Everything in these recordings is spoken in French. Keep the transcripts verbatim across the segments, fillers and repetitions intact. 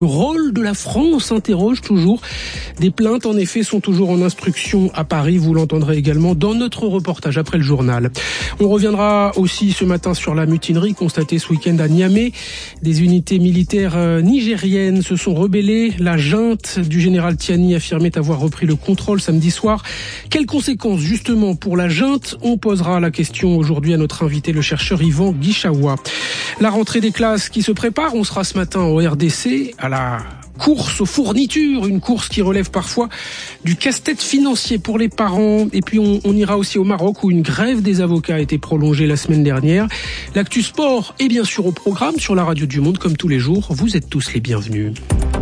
Le rôle de la France interroge toujours. Des plaintes, en effet, sont toujours en instruction à Paris. Vous l'entendrez également dans notre reportage après le journal. On reviendra aussi ce matin sur la mutinerie constatée ce week-end à Niamey. Des unités militaires nigériennes se sont rebellées. La junte du général Tiani affirmait avoir repris le contrôle samedi soir. Quelles conséquences, justement, pour la junte ? On posera la question aujourd'hui à notre invité, le chercheur Yvan Guichawa. La rentrée des classes qui se prépare. On sera ce matin au R D C à la course aux fournitures, une course qui relève parfois du casse-tête financier pour les parents. Et puis on, on ira aussi au Maroc où une grève des avocats a été prolongée la semaine dernière. L'actu sport est bien sûr au programme sur la radio du Monde comme tous les jours. Vous êtes tous les bienvenus.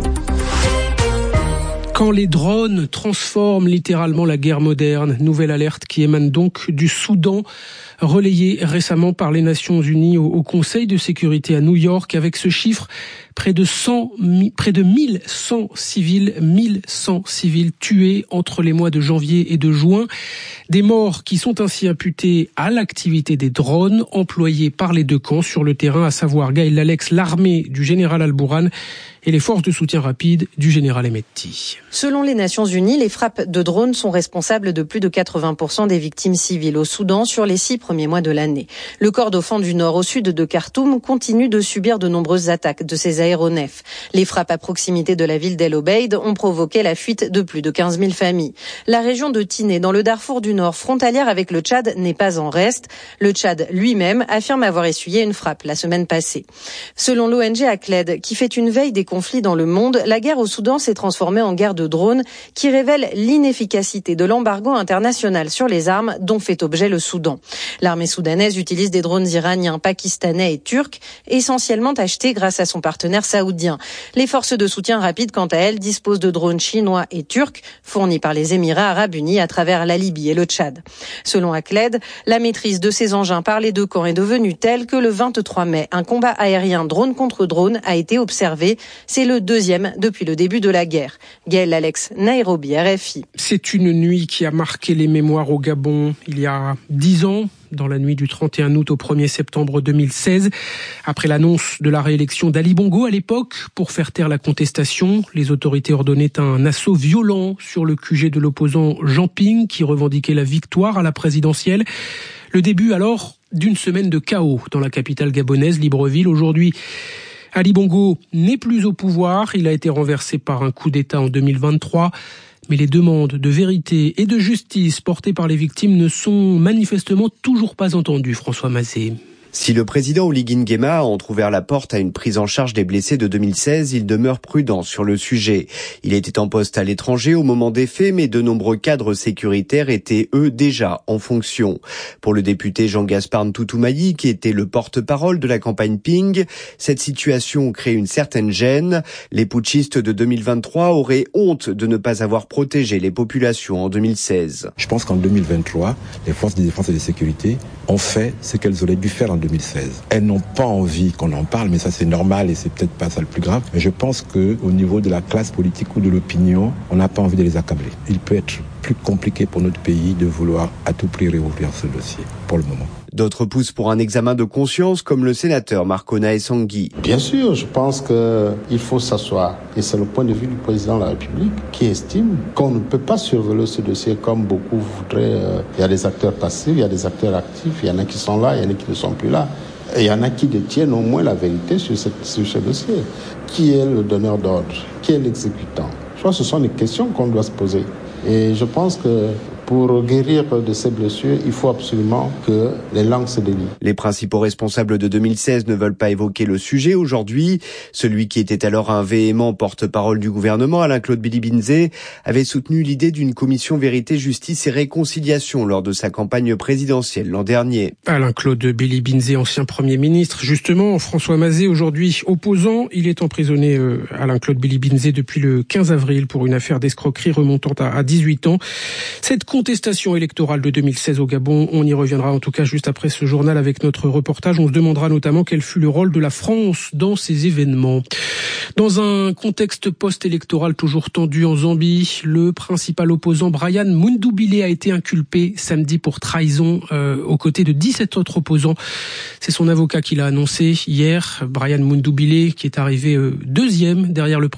Quand les drones transforment littéralement la guerre moderne, nouvelle alerte qui émane donc du Soudan, relayée récemment par les Nations Unies au, au Conseil de sécurité à New York, avec ce chiffre, près de cent, près de mille cent civils, mille cent civils tués entre les mois de janvier et de juin. Des morts qui sont ainsi imputées à l'activité des drones employés par les deux camps sur le terrain, à savoir Gaël Lalex, l'armée du général Al-Bourhan et les forces de soutien rapide du général Hemedti. Selon les Nations Unies, les frappes de drones sont responsables de plus de quatre-vingts pour cent des victimes civiles au Soudan sur les six premiers mois de l'année. Le Kordofan du Nord au sud de Khartoum continue de subir de nombreuses attaques de ces aéronefs. Les frappes à proximité de la ville d'El Obeid ont provoqué la fuite de plus de quinze mille familles. La région de Tinné, dans le Darfour du Nord, frontalière avec le Tchad, n'est pas en reste. Le Tchad lui-même affirme avoir essuyé une frappe la semaine passée. Selon l'O N G Acled, qui fait une veille des conflits dans le monde, la guerre au Soudan s'est transformée en guerre de drones qui révèle l'inefficacité de l'embargo international sur les armes dont fait objet le Soudan. L'armée soudanaise utilise des drones iraniens, pakistanais et turcs, essentiellement achetés grâce à son partenaire saoudien. Les forces de soutien rapide, quant à elles, disposent de drones chinois et turcs fournis par les Émirats arabes unis à travers la Libye et le Tchad. Selon Acled, la maîtrise de ces engins par les deux camps est devenue telle que le vingt-trois mai, un combat aérien drone contre drone a été observé. C'est le deuxième depuis le début de la guerre. Gaël Alex, Nairobi, R F I. C'est une nuit qui a marqué les mémoires au Gabon il y a dix ans. Dans la nuit du trente et un août au premier septembre deux mille seize. Après l'annonce de la réélection d'Ali Bongo à l'époque, pour faire taire la contestation, les autorités ordonnaient un assaut violent sur le Q G de l'opposant Jean Ping, qui revendiquait la victoire à la présidentielle. Le début alors d'une semaine de chaos dans la capitale gabonaise, Libreville. Aujourd'hui, Ali Bongo n'est plus au pouvoir. Il a été renversé par un coup d'État en deux mille vingt-trois. Mais les demandes de vérité et de justice portées par les victimes ne sont manifestement toujours pas entendues, François Mazet. Si le président Oligui Nguema a entrouvert la porte à une prise en charge des blessés de deux mille seize, il demeure prudent sur le sujet. Il était en poste à l'étranger au moment des faits, mais de nombreux cadres sécuritaires étaient, eux, déjà en fonction. Pour le député Jean-Gaspard Ntoutoumani, qui était le porte-parole de la campagne Ping, cette situation crée une certaine gêne. Les putschistes de deux mille vingt-trois auraient honte de ne pas avoir protégé les populations en deux mille seize. Je pense qu'en deux mille vingt-trois, les forces de défense et de sécurité ont fait ce qu'elles auraient dû faire en deux mille seize. Elles n'ont pas envie qu'on en parle, mais ça c'est normal et c'est peut-être pas ça le plus grave. Mais je pense que au niveau de la classe politique ou de l'opinion, on n'a pas envie de les accabler. Il peut être plus compliqué pour notre pays de vouloir à tout prix réouvrir ce dossier, pour le moment. D'autres poussent pour un examen de conscience, comme le sénateur Marco Naessangui. Bien sûr, je pense qu'il faut s'asseoir. Et c'est le point de vue du président de la République qui estime qu'on ne peut pas survoler ce dossier comme beaucoup voudraient. Il y a des acteurs passifs, il y a des acteurs actifs, il y en a qui sont là, il y en a qui ne sont plus là. Et il y en a qui détiennent au moins la vérité sur, cette, sur ce dossier. Qui est le donneur d'ordre ? Qui est l'exécutant ? Je crois que ce sont des questions qu'on doit se poser. Et je pense que pour guérir de ces blessures, il faut absolument que les langues se délient. Les principaux responsables de deux mille seize ne veulent pas évoquer le sujet aujourd'hui. Celui qui était alors un véhément porte-parole du gouvernement, Alain-Claude Bilibinzé, avait soutenu l'idée d'une commission vérité, justice et réconciliation lors de sa campagne présidentielle l'an dernier. Alain-Claude Bilibinzé, ancien Premier ministre. Justement, François Mazet, aujourd'hui opposant, il est emprisonné, euh, Alain-Claude Bilibinzé, depuis le quinze avril pour une affaire d'escroquerie remontant à, à dix-huit ans. Cette contestation électorale de deux mille seize au Gabon, on y reviendra en tout cas juste après ce journal avec notre reportage. On se demandera notamment quel fut le rôle de la France dans ces événements. Dans un contexte post-électoral toujours tendu en Zambie, le principal opposant Brian Mundubile a été inculpé samedi pour trahison euh, aux côtés de dix-sept autres opposants. C'est son avocat qui l'a annoncé hier. Brian Mundubile qui est arrivé euh, deuxième derrière le président